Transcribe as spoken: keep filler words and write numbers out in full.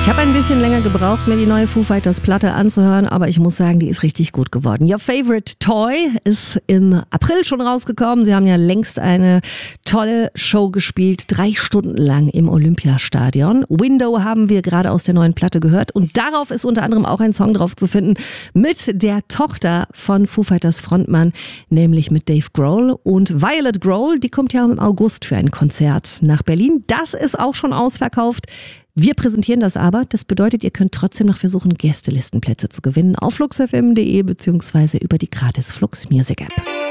Ich habe ein bisschen länger gebraucht, mir die neue Foo Fighters Platte anzuhören, aber ich muss sagen, die ist richtig gut geworden. Your Favorite Toy ist im April schon rausgekommen. Sie haben ja längst eine tolle Show gespielt, drei Stunden lang im Olympiastadion. Window haben wir gerade aus der neuen Platte gehört und darauf ist unter anderem auch ein Song drauf zu finden mit der Tochter von Foo Fighters Frontmann, nämlich mit Dave Grohl. Und Violet Grohl, die kommt ja im August für ein Konzert nach Berlin. Das ist auch schon ausverkauft. Wir präsentieren das aber. Das bedeutet, ihr könnt trotzdem noch versuchen, Gästelistenplätze zu gewinnen auf flux f m punkt d e beziehungsweise über die gratis Flux Music App.